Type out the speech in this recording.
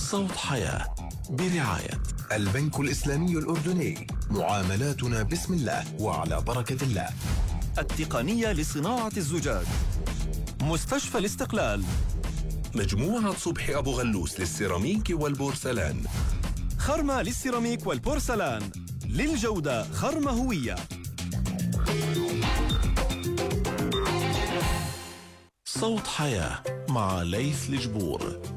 صوت حياة برعاية البنك الإسلامي الأردني، معاملاتنا بسم الله وعلى بركة الله. التقنية لصناعة الزجاج، مستشفى الاستقلال، مجموعة صبحي أبو غلوس للسيراميك والبورسلان، خرمة للسيراميك والبورسلان، للجودة خرمة هوية. صوت حياة مع ليث الجبور.